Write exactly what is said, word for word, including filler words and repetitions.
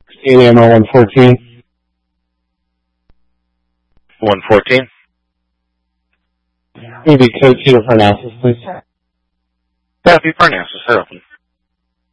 Christine Ammo one fourteen. one fourteen. Maybe code two of Parnassus, please. Copy Parnassus, open.